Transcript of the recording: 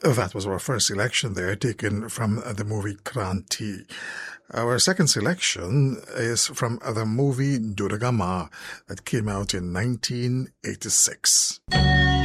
That was our first selection there, taken from the movie Kranti. Our second selection is from the movie Durgama that came out in 1986.